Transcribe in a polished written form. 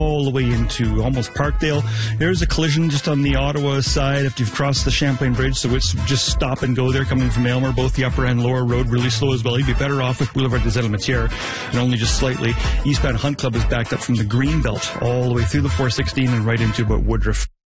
all the way into almost Parkdale. There's a collision just on the Ottawa side after you've crossed the Champlain Bridge, so it's just stop and go there coming from Aylmer. Both the upper and lower road really slow as well. You'd be better off with Boulevard des Elementières, and only just slightly. Eastbound Hunt Club is backed up from the Greenbelt all the way through the 416 and right into about Woodruff.